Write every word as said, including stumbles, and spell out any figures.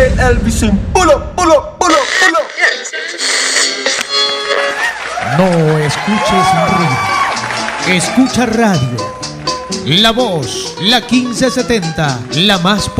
Hey Elvisin, pulo, pulo, pulo, pulo. No escuches ruido. Escucha radio. La Voz, la quince setenta, la más